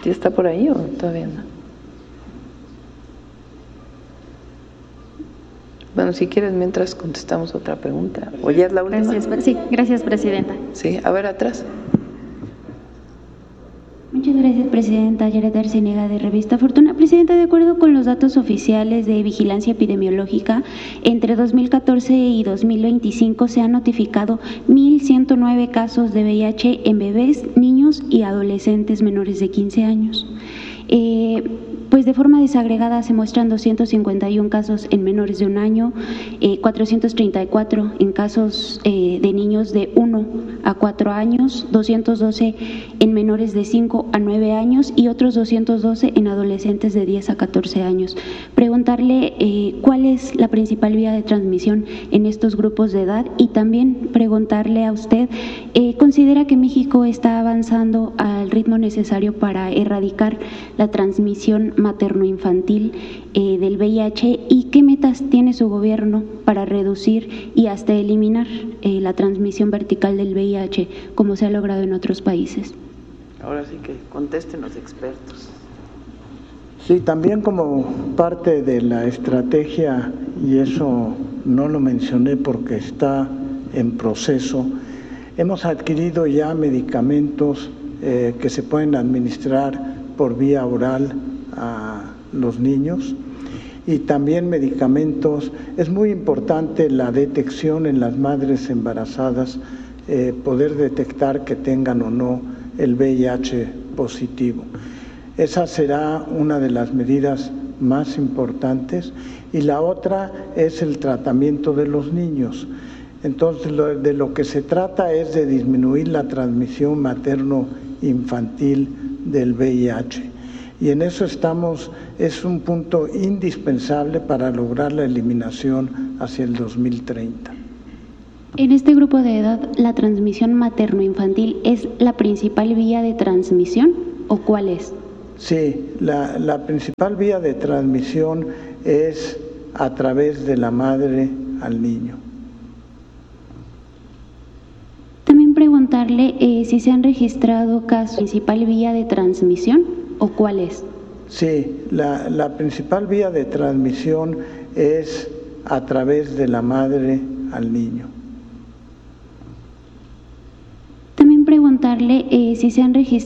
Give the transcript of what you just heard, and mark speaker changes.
Speaker 1: ¿Ya está por ahí o todavía no? Bueno, si quieres, mientras contestamos otra pregunta. ¿O ya es la última?
Speaker 2: Gracias, presidenta.
Speaker 1: Sí, a ver, atrás.
Speaker 2: Muchas gracias, presidenta. Yaret Arciniega, de Revista Fortuna. Presidenta, de acuerdo con los datos oficiales de vigilancia epidemiológica, entre 2014 y 2025 se han notificado 1,109 casos de VIH en bebés, niños y adolescentes menores de 15 años. Pues de forma desagregada se muestran 251 casos en menores de 1 año, 434 en casos de niños de 1 a 4 años, 212 en menores de 5 a 9 años y otros 212 en adolescentes de 10 a 14 años. Preguntarle cuál es la principal vía de transmisión en estos grupos de edad y también preguntarle a usted, ¿considera que México está avanzando al ritmo necesario para erradicar la transmisión materno-infantil del VIH y qué metas tiene su gobierno para reducir y hasta eliminar la transmisión vertical del VIH, como se ha logrado en otros países?
Speaker 1: Ahora sí que contesten los expertos.
Speaker 3: Sí, también como parte de la estrategia, y eso no lo mencioné porque está en proceso, hemos adquirido ya medicamentos que se pueden administrar por vía oral a los niños y también medicamentos. Es muy importante la detección en las madres embarazadas, poder detectar que tengan o no el VIH positivo. Esa será una de las medidas más importantes y la otra es el tratamiento de los niños. Entonces, de lo que se trata es de disminuir la transmisión materno-infantil del VIH. Y en eso estamos, es un punto indispensable para lograr la eliminación hacia el 2030.
Speaker 2: En este grupo de edad, ¿la transmisión materno-infantil es la principal vía de transmisión o cuál es?
Speaker 3: Sí, la principal vía de transmisión es a través de la madre al niño.
Speaker 2: También preguntarle si se han registrado casos, ¿principal vía de transmisión o cuál es?
Speaker 3: Sí, la principal vía de transmisión es a través de la madre al niño.
Speaker 2: También preguntarle si se han registrado